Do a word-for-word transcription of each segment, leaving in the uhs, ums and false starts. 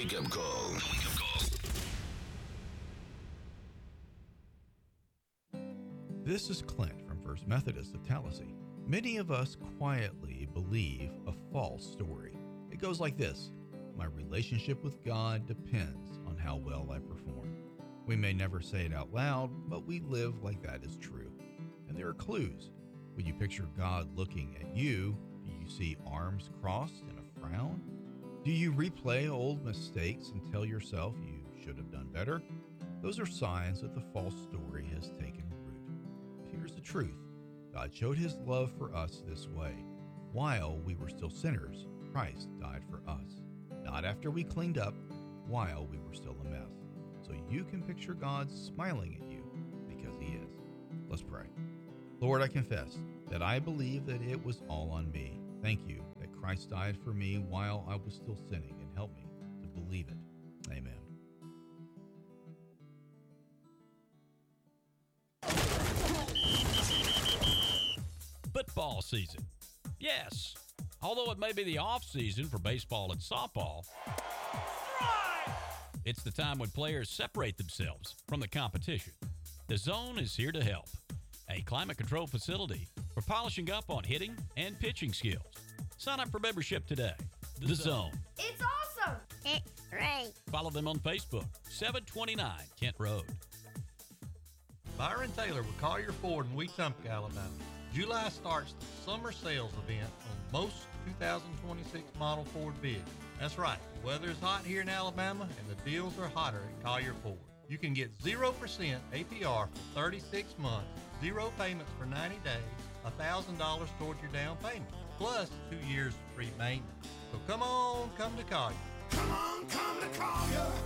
wake-up call. The wake-up call. This is Clint from First Methodist of Tallahassee. Many of us quietly believe a false story. It goes like this: my relationship with God depends on how well I perform. We may never say it out loud, but we live like that is true. And there are clues. When you picture God looking at you, do you see arms crossed in a frown? Do you replay old mistakes and tell yourself you should have done better? Those are signs that the false story has taken root. Here's the truth. God showed his love for us this way. While we were still sinners, Christ died for us. Not after we cleaned up, while we were still a mess. So you can picture God smiling at you because he is. Let's pray. Lord, I confess that I believe that it was all on me. Thank you that Christ died for me while I was still sinning, and help me to believe it. Amen. Football season. Yes, although it may be the off season for baseball and softball, it's the time when players separate themselves from the competition. The Zone is here to help. A climate-controlled facility for polishing up on hitting and pitching skills. Sign up for membership today. The, the Zone. It's awesome! It's great. Follow them on Facebook, seven twenty-nine Kent Road. Byron Taylor with Collier Ford in Wetumpka, Alabama. July starts the summer sales event on most two thousand twenty-six model Ford vehicles. That's right, the weather is hot here in Alabama and the deals are hotter at Collier Ford. You can get zero percent A P R for thirty-six months, zero payments for ninety days, one thousand dollars towards your down payment, plus two years free maintenance. So come on, come to Collier. Come on, come to Collier.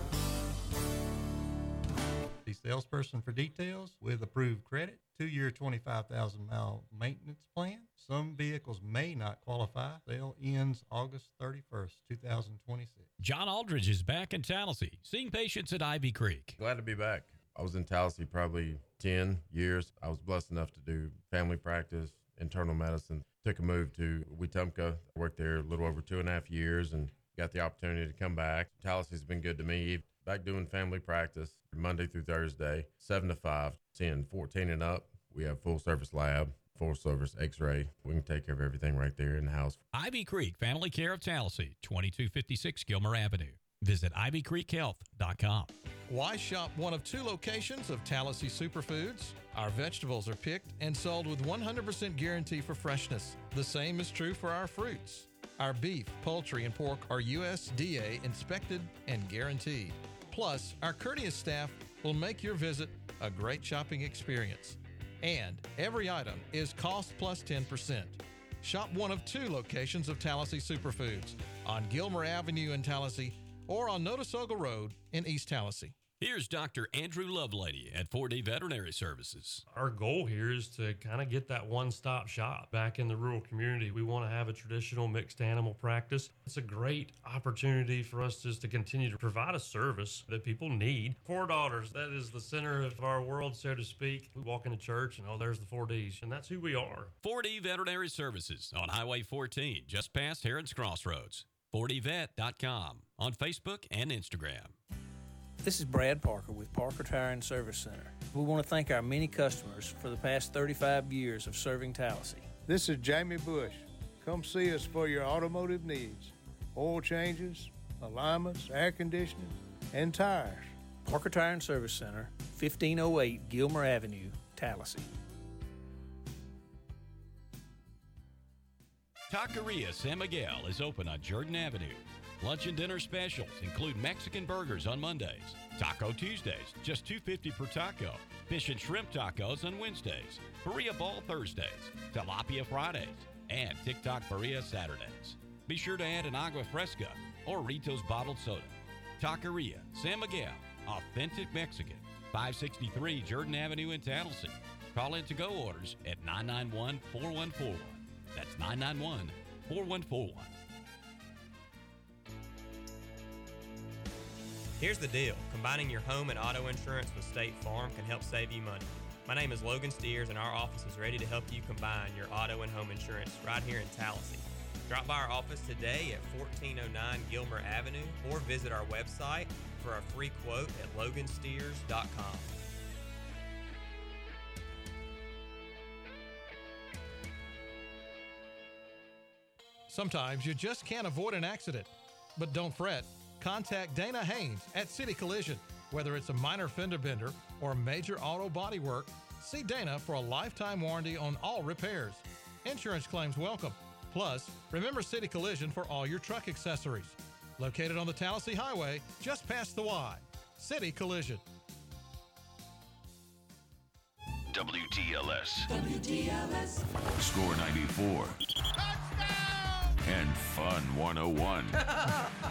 The salesperson for details with approved credit, two-year twenty-five thousand mile maintenance plan. Some vehicles may not qualify. Sale ends August thirty-first, twenty twenty-six. John Aldridge is back in Tallahassee, seeing patients at Ivy Creek. Glad to be back. I was in Tallahassee probably ten years. I was blessed enough to do family practice, internal medicine. Took a move to Wetumpka. I worked there a little over two and a half years and got the opportunity to come back. Tallahassee's been good to me. Back doing family practice Monday through Thursday, seven to five, ten, fourteen and up. We have full service lab, full service x-ray. We can take care of everything right there in the house. Ivy Creek Family Care of Tallahassee, twenty-two fifty-six Gilmer Avenue. Visit ivy creek health dot com. Why shop one of two locations of Tallahassee Superfoods? Our vegetables are picked and sold with one hundred percent guarantee for freshness. The same is true for our fruits. Our beef, poultry, and pork are U S D A inspected and guaranteed. Plus, our courteous staff will make your visit a great shopping experience. And every item is cost plus ten percent. Shop one of two locations of Tallahassee Superfoods on Gilmer Avenue in Tallahassee or on Notasoga Road in East Tallahassee. Here's Doctor Andrew Lovelady at four D Veterinary Services. Our goal here is to kind of get that one-stop shop back in the rural community. We want to have a traditional mixed animal practice. It's a great opportunity for us just to continue to provide a service that people need. Four daughters, that is the center of our world, so to speak. We walk into church and, oh, there's the four Ds, and that's who we are. four D Veterinary Services on Highway fourteen, just past Heron's Crossroads. four D vet dot com on Facebook and Instagram. This is Brad Parker with Parker Tire and Service Center. We want to thank our many customers for the past thirty-five years of serving Tallahassee. This is Jamie Bush. Come see us for your automotive needs. Oil changes, alignments, air conditioning, and tires. Parker Tire and Service Center, fifteen oh eight Gilmer Avenue, Tallahassee. Taqueria San Miguel is open on Jordan Avenue. Lunch and dinner specials include Mexican burgers on Mondays, Taco Tuesdays, just two dollars and fifty cents per taco, fish and shrimp tacos on Wednesdays, Parrilla Ball Thursdays, Tilapia Fridays, and TikTok Parrilla Saturdays. Be sure to add an agua fresca or Rito's bottled soda. Taqueria San Miguel, authentic Mexican, five sixty-three Jordan Avenue in Tallahassee. Call in to-go orders at nine nine one, four one four one. That's nine nine one, four one four one. Here's the deal. Combining your home and auto insurance with State Farm can help save you money. My name is Logan Steers, and our office is ready to help you combine your auto and home insurance right here in Tallahassee. Drop by our office today at fourteen oh nine Gilmer Avenue or visit our website for a free quote at logan steers dot com. Sometimes you just can't avoid an accident. But don't fret. Contact Dana Haynes at City Collision. Whether it's a minor fender bender or major auto body work, see Dana for a lifetime warranty on all repairs. Insurance claims welcome. Plus, remember City Collision for all your truck accessories. Located on the Tallahassee Highway, just past the Y. City Collision. W T L S. W T L S. Score ninety-four. Touchdown! And Fun one oh one.